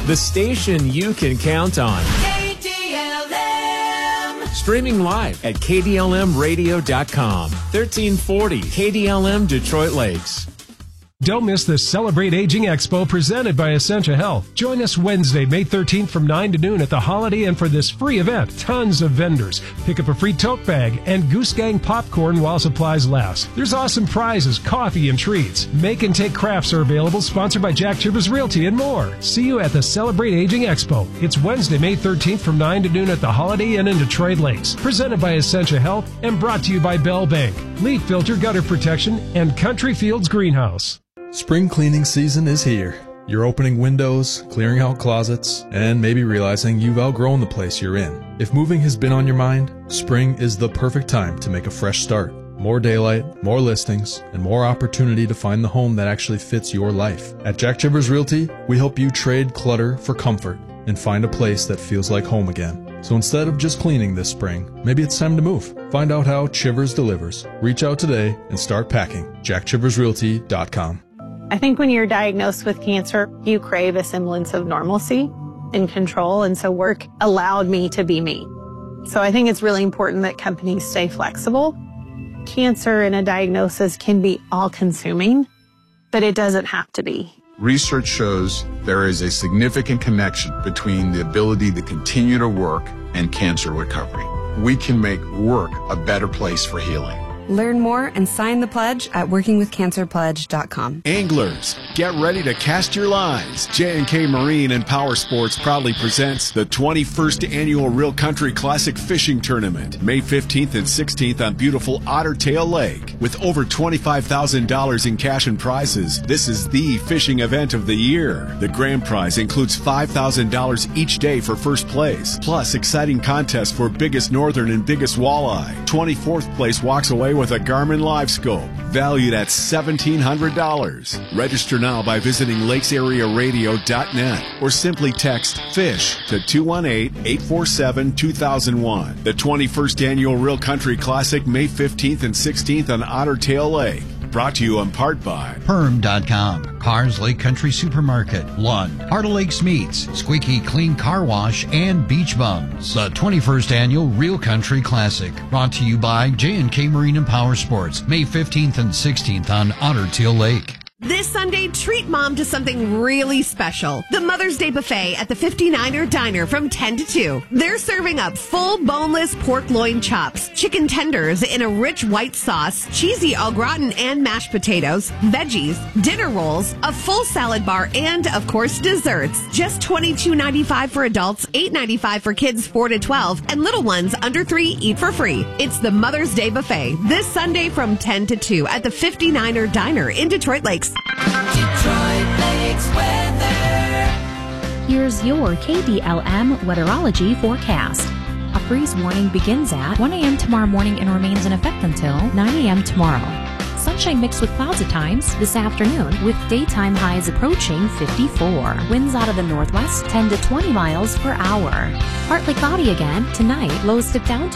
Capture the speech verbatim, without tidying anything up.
the station you can count on. K D L M. Streaming live at K D L M radio dot com. thirteen forty K D L M Detroit Lakes. Don't miss the Celebrate Aging Expo presented by Essentia Health. Join us Wednesday, May thirteenth from nine to noon at the Holiday Inn for this free event. Tons of vendors. Pick up a free tote bag and Goose Gang popcorn while supplies last. There's awesome prizes, coffee, and treats. Make and take crafts are available, sponsored by Jack Chivers Realty and more. See you at the Celebrate Aging Expo. It's Wednesday, May thirteenth from nine to noon at the Holiday Inn in Detroit Lakes. Presented by Essentia Health and brought to you by Bell Bank, Leaf Filter Gutter Protection, and Country Fields Greenhouse. Spring cleaning season is here. You're opening windows, clearing out closets, and maybe realizing you've outgrown the place you're in. If moving has been on your mind, spring is the perfect time to make a fresh start. More daylight, more listings, and more opportunity to find the home that actually fits your life. At Jack Chivers Realty, we help you trade clutter for comfort and find a place that feels like home again. So instead of just cleaning this spring, maybe it's time to move. Find out how Chivers delivers. Reach out today and start packing. Jack Chivers Realty dot com. I think when you're diagnosed with cancer, you crave a semblance of normalcy and control, and so work allowed me to be me. So I think it's really important that companies stay flexible. Cancer and a diagnosis can be all-consuming, but it doesn't have to be. Research shows there is a significant connection between the ability to continue to work and cancer recovery. We can make work a better place for healing. Learn more and sign the pledge at working with cancer pledge dot com. Anglers, get ready to cast your lines. J and K Marine and Power Sports proudly presents the twenty-first Annual Real Country Classic Fishing Tournament, May fifteenth and sixteenth on beautiful Otter Tail Lake. With over twenty-five thousand dollars in cash and prizes, this is the fishing event of the year. The grand prize includes five thousand dollars each day for first place, plus exciting contests for biggest northern and biggest walleye. twenty-fourth place walks away with a Garmin Live Scope, valued at seventeen hundred dollars. Register now by visiting lakes area radio dot net or simply text FISH to two one eight, eight four seven, two thousand one. The twenty-first Annual Real Country Classic, May fifteenth and sixteenth on Otter Tail Lake. Brought to you in part by Perm dot com, Cars Lake Country Supermarket, Lund, Heart of Lakes Meats, Squeaky Clean Car Wash, and Beach Bums. The twenty-first Annual Real Country Classic, brought to you by J and K Marine and Power Sports, May fifteenth and sixteenth on Otter Tail Lake. This Sunday, treat Mom to something really special. The Mother's Day Buffet at the fifty-niner Diner from ten to two. They're serving up full boneless pork loin chops, chicken tenders in a rich white sauce, cheesy au gratin and mashed potatoes, veggies, dinner rolls, a full salad bar, and, of course, desserts. Just twenty-two ninety-five for adults, eight ninety-five for kids four to twelve, and little ones under three eat for free. It's the Mother's Day Buffet this Sunday from ten to two at the fifty-niner Diner in Detroit Lakes. Detroit Lakes weather. Here's your K D L M weatherology forecast. A freeze warning begins at one a.m. tomorrow morning and remains in effect until nine a.m. tomorrow. Sunshine mixed with clouds at times this afternoon, with daytime highs approaching fifty-four. Winds out of the northwest ten to twenty miles per hour. Partly cloudy again tonight, lows dip down to